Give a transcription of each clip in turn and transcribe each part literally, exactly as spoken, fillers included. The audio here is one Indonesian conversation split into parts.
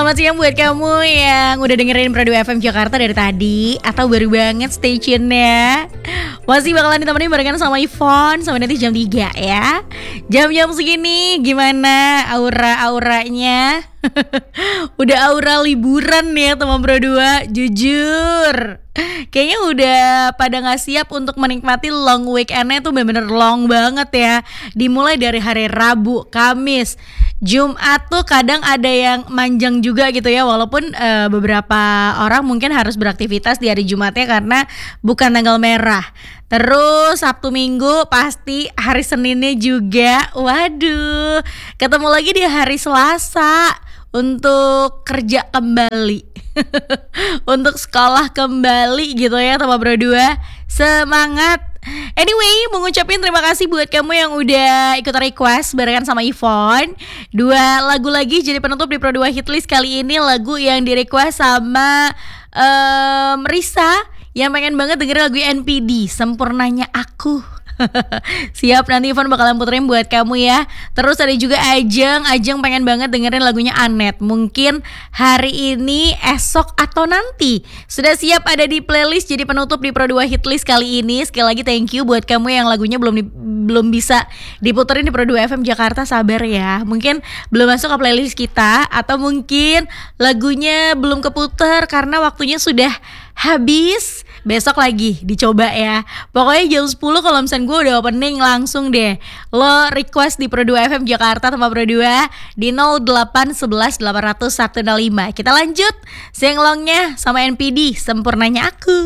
Selamat siang buat kamu yang udah dengerin Pro dua F M Jakarta dari tadi atau baru banget stay tune-nya. Masih bakalan ditemenin barengan sama Yvonne sampai nanti jam tiga ya. Jam-jam segini gimana aura-auranya? Udah aura liburan nih ya teman Pro dua, jujur. Kayaknya udah pada gak siap untuk menikmati long weekend-nya tuh bener-bener long banget ya. Dimulai dari hari Rabu, Kamis, Jumat tuh kadang ada yang manjang juga gitu ya. Walaupun uh, beberapa orang mungkin harus beraktivitas di hari Jumatnya karena bukan tanggal merah. Terus Sabtu Minggu pasti hari Seninnya juga. Waduh, ketemu lagi di hari Selasa untuk kerja kembali. Untuk sekolah kembali gitu ya teman Pro dua. Semangat. Anyway, mengucapin terima kasih buat kamu yang udah ikut request barengan sama Yvonne. Dua lagu lagi jadi penutup di Pro dua Hitlist kali ini. Lagu yang di request sama um, Risa yang pengen banget dengerin lagu N P D, Sempurnanya Aku. Siap, nanti Ivan bakalan puterin buat kamu ya. Terus ada juga Ajeng Ajeng pengen banget dengerin lagunya Anet. Mungkin hari ini, esok, atau nanti. Sudah siap ada di playlist jadi penutup di Pro dua Hitlist kali ini. Sekali lagi thank you buat kamu yang lagunya belum di, belum bisa diputerin di Pro dua F M Jakarta. Sabar ya, mungkin belum masuk ke playlist kita, atau mungkin lagunya belum keputer karena waktunya sudah habis. Besok lagi dicoba ya. Pokoknya jam sepuluh kalau misalnya gue udah opening langsung deh lo request di Pro dua F M Jakarta sama Pro dua di nol delapan satu satu delapan nol nol satu nol lima. Kita lanjut singlongnya sama N P D, Sempurnanya Aku.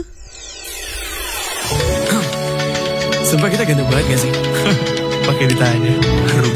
Sumpah kita ganteng banget gak sih? Pakai ditanya. Harum.